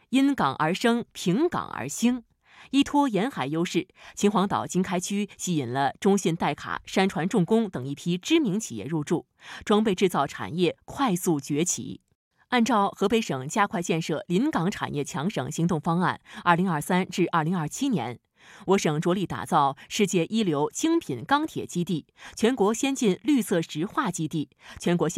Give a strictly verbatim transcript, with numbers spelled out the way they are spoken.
因港而生，凭港而兴。依托沿海优势，秦皇岛经开区吸引了中信代卡、山船重工等一批知名企业入驻，装备制造产业快速崛起。按照河北省加快建设临港产业强省行动方案（二零二三至二零二七年），我省着力打造世界一流精品钢铁基地、全国先进绿色石化基地、全国